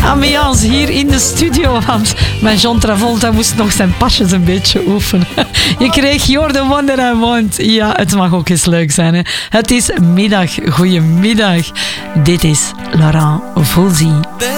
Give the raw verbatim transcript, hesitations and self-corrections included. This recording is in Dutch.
ambiance hier in de studio. Want mijn John Travolta moest nog zijn pasjes een beetje oefenen. Je kreeg You're the One That I Want. Ja, het mag ook eens leuk zijn. Hè? Het is middag. Goedemiddag. Dit is Laurent Voulzy.